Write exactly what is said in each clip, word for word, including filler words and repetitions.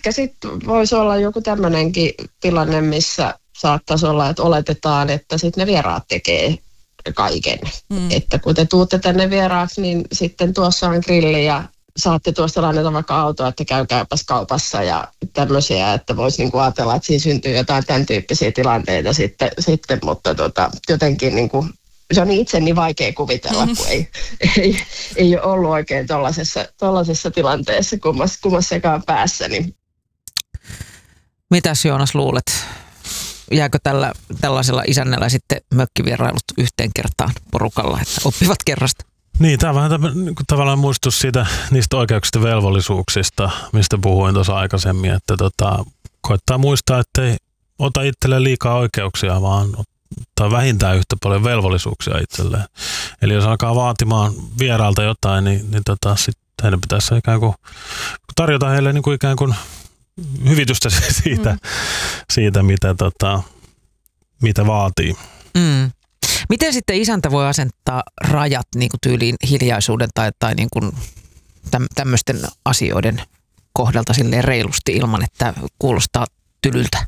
ehkä sitten voisi olla joku tämmöinenkin tilanne, missä saattaisi olla, että oletetaan, että sitten ne vieraat tekee kaiken. Mm. Että kun te tuutte tänne vieraaksi, niin sitten tuossa on grilli ja saatte tuosta lainata vaikka autoa, että käykääpäs kaupassa ja tämmöisiä, että voisi niinku ajatella, että siinä syntyy jotain tämän tyyppisiä tilanteita sitten, sitten mutta tota, jotenkin niinku, se on itse niin vaikea kuvitella, kun ei, ei, ei ole ollut oikein tuollaisessa tilanteessa kummas, kummassakaan päässä. Niin. Mitäs Joonas luulet? Jääkö tällä, tällaisella isännällä sitten mökkivierailut yhteen kertaan porukalla, että oppivat kerrasta? Niin, tämä on vähän niin tavallaan muistutus siitä, niistä oikeuksista ja velvollisuuksista, mistä puhuin tuossa aikaisemmin, että tota, koittaa muistaa, että ei ota itselleen liikaa oikeuksia, vaan ottaa vähintään yhtä paljon velvollisuuksia itselleen. Eli jos alkaa vaatimaan vieraalta jotain, niin, niin tota, sitten heidän pitäisi ikään kuin tarjota heille niin kuin ikään kuin hyvitystä siitä, mm. siitä mitä, tota, mitä vaatii. Mm. Miten sitten isäntä voi asentaa rajat niin kuin tyyliin hiljaisuuden tai, tai niin kuin tämmöisten asioiden kohdalta silleen reilusti ilman, että kuulostaa tylyltä?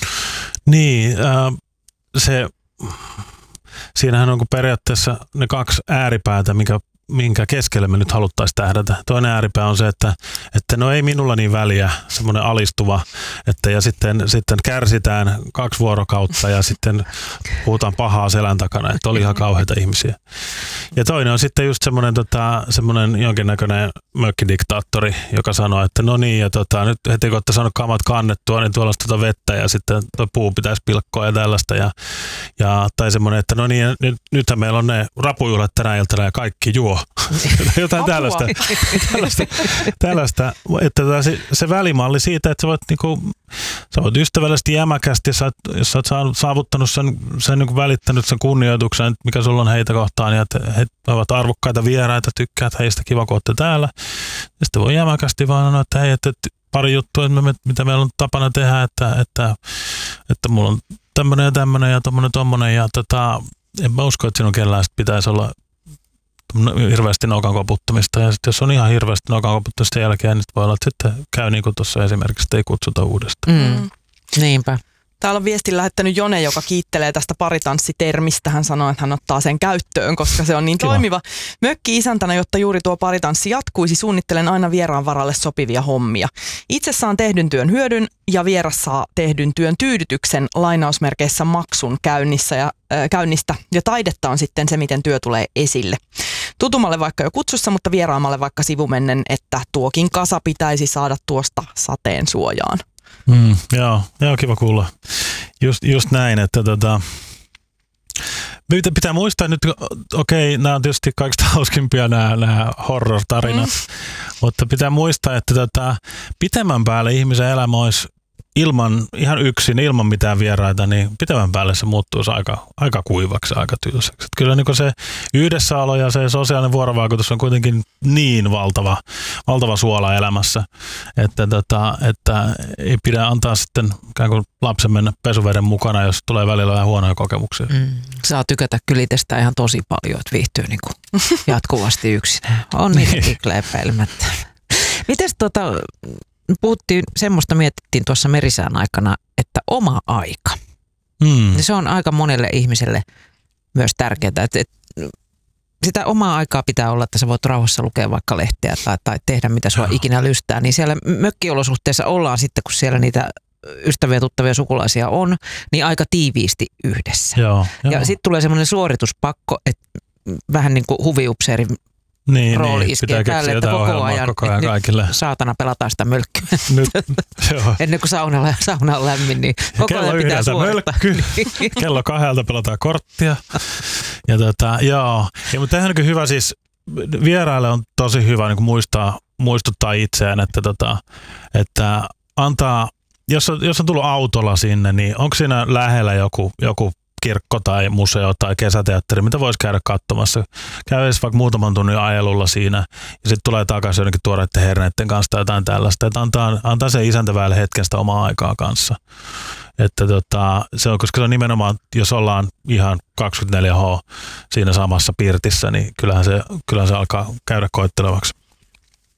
Niin, äh, se, siinähän on periaatteessa ne kaksi ääripäätä, mikä minkä keskelle me nyt haluttaisiin tähdätä. Toinen ääripää on se, että, että no ei minulla niin väliä, semmoinen alistuva, että ja sitten, sitten kärsitään kaksi vuorokautta ja sitten puhutaan pahaa selän takana, että oli ihan kauheita ihmisiä. Ja toinen on sitten just semmoinen, tota, semmoinen jonkinnäköinen mökkidiktaattori, joka sanoo, että no niin, ja tota, nyt heti kun olette saanut kamat kannettua, niin tuolla tuota vettä ja sitten tuo puu pitäisi pilkkoa ja tällaista. Ja, ja, tai semmoinen, että no niin, nyt, nythän meillä on ne rapujuhlat tänä iltana ja kaikki juo. Jotain tällaista, tällaista, tällaista, että se, se välimalli siitä, että sä voit, niinku, sä voit ystävällisesti jämäkästi, sä, jos sä oot saavuttanut sen, sen niinku välittänyt sen kunnioituksen, mikä sulla on heitä kohtaan, ja että he ovat arvokkaita vieraita, tykkäät heistä, kiva kun olette täällä. Ja sitten voi jämäkästi vaan sanoa, että hei, että pari juttua, että me, mitä meillä on tapana tehdä, että, että, että mulla on tämmöinen ja tämmöinen ja tommonen tommonen, ja tota, en mä usko, että sinun kellään pitäisi olla hirveästi nokan koputtamista, ja sitten jos on ihan hirveästi nokan koputtamista sen jälkeen, niin voi olla, että sitten käy niin kuin tuossa esimerkiksi, että ei kutsuta uudestaan. Mm. Niinpä. Täällä on viestin lähettänyt Jone, joka kiittelee tästä paritanssitermistä. Hän sanoo, että hän ottaa sen käyttöön, koska se on niin Kiva. toimiva. Mökki-isäntänä, jotta juuri tuo paritanssi jatkuisi, suunnittelen aina vieraan varalle sopivia hommia. Itse saan tehdyn työn hyödyn ja vieras saa tehdyn työn tyydytyksen lainausmerkeissä maksun käynnissä ja, äh, käynnistä. Ja taidetta on sitten se, miten työ tulee esille. Tutumalle vaikka jo kutsussa, mutta vieraamalle vaikka sivumennen, että tuokin kasa pitäisi saada tuosta sateen suojaan. Mm, joo, joo, kiva kuulla. Just, just näin, että tota, pitää muistaa nyt, okei, okay, nämä on tietysti kaikista hauskimpia nämä, nämä horror-tarinat, mm. mutta pitää muistaa, että tota, pitemmän päälle ihmisen elämä olisi ilman, ihan yksin, ilman mitään vieraita, niin pitemmän päälle se muuttuisi aika, aika kuivaksi, aika tylsäksi. Kyllä niin se yhdessäolo ja se sosiaalinen vuorovaikutus on kuitenkin niin valtava, valtava suola elämässä, että, tota, että ei pidä antaa sitten ikään kuin lapsen mennä pesuveden mukana, jos tulee välillä vähän huonoja kokemuksia. Mm. Saa tykätä kyllä itsestä ihan tosi paljon, että viihtyy niin kuin jatkuvasti yksinään. On niitäkin kleipäilemättä. Mites tota... Puhuttiin, semmoista mietittiin tuossa merisään aikana, että oma aika. Mm. Se on aika monelle ihmiselle myös tärkeää, että, että sitä omaa aikaa pitää olla, että sä voit rauhassa lukea vaikka lehteä tai, tai tehdä mitä sua ikinä lystää. Niin siellä mökkiolosuhteessa ollaan sitten, kun siellä niitä ystäviä, tuttavia, sukulaisia on, niin aika tiiviisti yhdessä. Joo, joo. Ja sitten tulee semmoinen suorituspakko, että vähän niin kuin huviupseerin Niin, rooli niin, iskee päälle, että koko ajan, koko ajan kaikille. Saatana pelataan sitä mölkkyä. Nyt, Ennen kuin sauna, sauna on lämmin, niin koko ajan pitää suorittaa. Kello kahdelta pelataan korttia. Ja tota, joo. Ja, mutta tämähän on hyvä siis, vieraille on tosi hyvä niin kuin muistaa, muistuttaa itseään, että, tota, että antaa, jos on, jos on tullut autolla sinne, niin onko siinä lähellä joku, joku kirkko tai museo tai kesäteatteri, mitä voisi käydä katsomassa. Käy edes vaikka muutaman tunnin ajelulla siinä ja sitten tulee takaisin jonnekin tuoreiden herneiden kanssa tai jotain tällaista. Että antaa, antaa se isäntäväelle hetken sitä omaa aikaa kanssa. Että tota, se on, koska se on nimenomaan, jos ollaan ihan kaksikymmentäneljä tuntia siinä samassa pirtissä, niin kyllähän se, kyllähän se alkaa käydä koettelevaksi.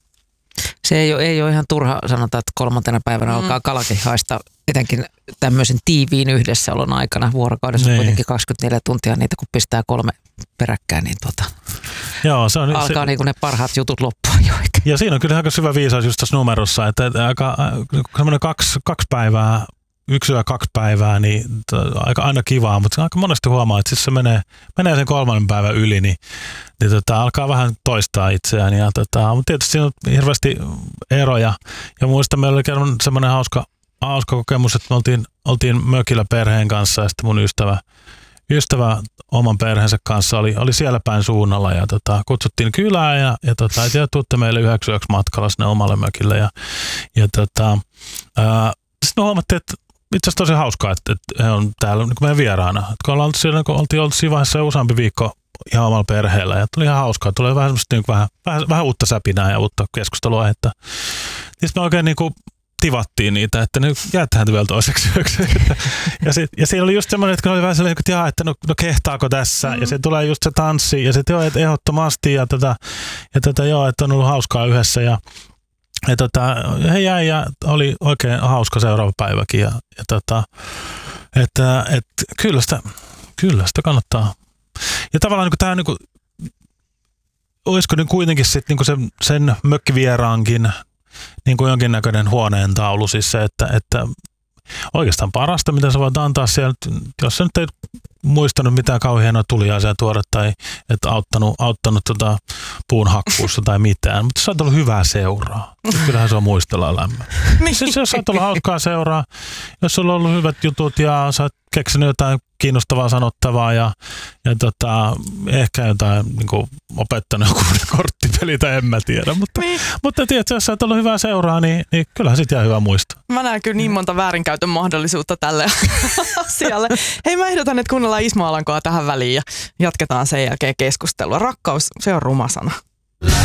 Se ei ole, ei ole ihan turha sanotaan, että kolmantena päivänä mm. alkaa kalakin haista, etenkin tämmöisen tiiviin yhdessäolon aikana. Vuorokaudessa niin. Kuitenkin kaksikymmentäneljä tuntia niitä, kun pistää kolme peräkkäin, niin tuota, Joo, se on, alkaa se, niin kuin ne parhaat jutut loppua jo. Ja siinä on kyllä aika syvä viisaus just tässä numerossa, että, että aika semmoinen kaksi, kaksi päivää, yksi yö kaksi päivää, niin aika aina kivaa, mutta aika monesti huomaa, että siis se menee, menee sen kolmannen päivän yli, niin, niin tota, alkaa vähän toistaa itseään. Ja, tota, mutta tietysti siinä on hirveästi eroja. Ja muistan, meillä oli kerran semmoinen hauska, hauska kokemus, että me oltiin, oltiin mökillä perheen kanssa ja sitten mun ystävä, ystävä oman perheensä kanssa oli, oli siellä päin suunnalla ja tota, kutsuttiin kylään ja, ja tota, et, ja tuutte meille yhdeksi yöksi matkalla sinne omalle mökille. Ja, ja tota, sitten me huomattiin, että itse asiassa tosi hauskaa, että, että he on täällä niin meidän vieraana. Että kun ollaan siellä, kun oltiin oltu siinä vaiheessa jo useampi viikko ihan omalla perheellä ja tuli ihan hauskaa. Tulee vähän semmoista niin vähän, vähän, vähän uutta säpinää ja uutta keskustelua. Että, niin me oikein niin kuin tivattiin niitä, että ne jäätähän vielä toiseksi yöksi. ja, sit, ja siinä oli just semmoinen, että oli vähän sellainen, että, jaa, että no, no kehtaako tässä. Mm-hmm. Ja se tulee just se tanssi ja sitten joo, että ehdottomasti ja, tätä, ja tätä, joo, että on ollut hauskaa yhdessä ja Ja tota, he jäi ja oli oikein hauska seuraava päiväkin. Ja, ja tota, että et, kyllä, sitä, kyllä sitä kannattaa. Ja tavallaan niin tämä, niin olisiko niin kuitenkin sit, niin sen, sen mökkivieraankin niin kuin jonkinnäköinen huoneen taulu. Siis se, että, että oikeastaan parasta, mitä sä voit antaa siellä, jos sä nyt ei muistanut mitään kauhean hienoa tuliaisia tuoda tai et auttanut, auttanut tota puun hakkuussa tai mitään, mutta sä oot ollut hyvää seuraa. Kyllähän se on muistella lämmön. Siis jos sä oot ollut hauskaa seuraa, jos sulla on ollut hyvät jutut ja sä oot keksinyt jotain kiinnostavaa sanottavaa ja, ja tota, ehkä jotain niin kuin opettanut joku korttipeli tai en mä tiedä, mutta, niin. mutta tiedätkö, jos sä oot ollut hyvää seuraa, niin, niin kyllähän sit jää hyvä muisto. Mä näen kyllä niin monta väärinkäytön mahdollisuutta tälle asialle. Hei, mä ehdotan, että kuunnellaan Ismo Alankoa tähän väliin ja jatketaan sen jälkeen keskustelua. Rakkaus, se on ruma sana.